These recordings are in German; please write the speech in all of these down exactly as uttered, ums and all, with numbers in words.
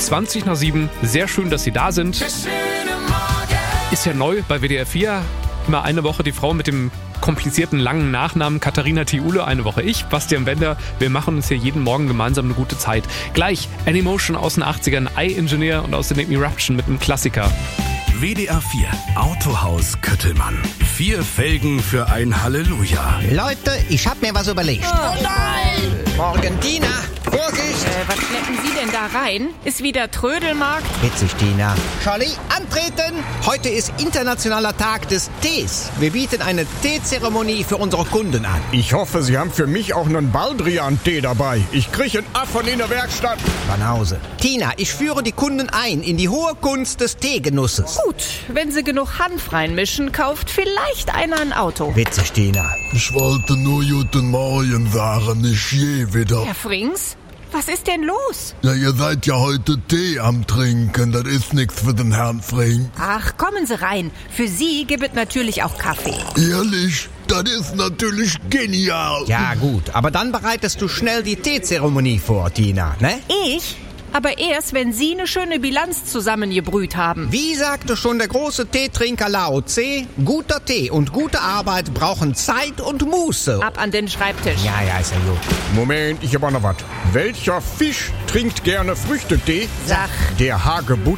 zwanzig nach sieben. Sehr schön, dass Sie da sind. Ist ja neu bei W D R vier. Immer eine Woche die Frau mit dem komplizierten langen Nachnamen Katharina Thiule, eine Woche ich, Bastian Bender. Wir machen uns hier jeden Morgen gemeinsam eine gute Zeit. Gleich Anymotion aus den achtzigern, I-Engineer und außerdem Eruption mit einem Klassiker. W D R vier Autohaus Köttelmann. Vier Felgen für ein Halleluja. Leute, ich hab mir was überlegt. Oh nein! Morgen, Tina. Vorsicht! Äh, was schleppen Sie denn da rein? Ist wieder Trödelmarkt? Witzig, Tina. Charlie, antreten! Heute ist internationaler Tag des Tees. Wir bieten eine Teezeremonie für unsere Kunden an. Ich hoffe, Sie haben für mich auch einen Baldrian-Tee dabei. Ich kriege einen Affen in der Werkstatt. Banause. Tina, ich führe die Kunden ein in die hohe Kunst des Teegenusses. Gut, wenn Sie genug Hanf reinmischen, kauft vielleicht einer ein Auto. Witzig, Tina. Ich wollte nur guten Morgen sagen, nicht je wieder. Herr Frings, was ist denn los? Ja, ihr seid ja heute Tee am Trinken, das ist nichts für den Herrn Frings. Ach, kommen Sie rein. Für Sie gibt es natürlich auch Kaffee. Ehrlich, das ist natürlich genial. Ja gut, aber dann bereitest du schnell die Teezeremonie vor, Tina, ne? Ich? Aber erst, wenn Sie eine schöne Bilanz zusammengebrüht haben. Wie sagte schon der große Teetrinker Lao Tse, guter Tee und gute Arbeit brauchen Zeit und Muße. Ab an den Schreibtisch. Ja, ja, ist ja gut. Moment, ich hab auch noch was. Welcher Fisch trinkt gerne Früchtetee? Sag. Der Hagebutt.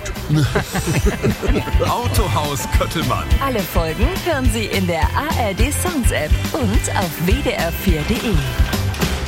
Autohaus Köttelmann. Alle Folgen hören Sie in der A R D Sounds App und auf w d r vier punkt d e.